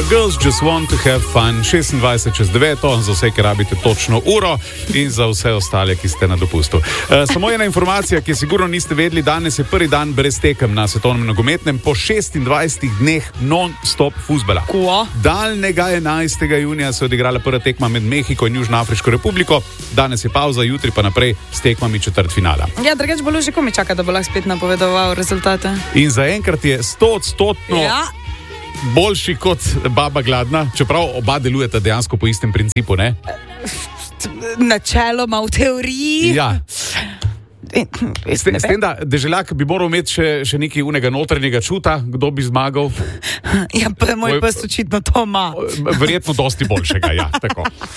Girls Just Want to Have Fun, 26:09, za vse, ki rabite točno uro in za vse ostale, ki ste na dopustu. Samo ena informacija, ki sigurno niste vedeli, danes je prvi dan brez tekem na svetovnem nogometnem po 26 dneh non-stop fuzbala. Daljnega 11. junija se je odigrala prva tekma med Mehiko in Južnoafriško republiko, danes je pauza, jutri pa naprej s tekmami četrtfinala. Ja, drugače bo že komi čaka, da bo lahko spet napovedoval rezultate. In zaenkrat je 100% boljši kot Baba Gladna, čeprav oba delujeta dejansko po istem principu, ne? Načeloma v teoriji. Ja. S tem, da Deželjak bi moral imeti še nekaj unega notranjega čuta, kdo bi zmagal. Ja, pa moj pes očitno to ima. Verjetno dosti boljšega, ja, tako.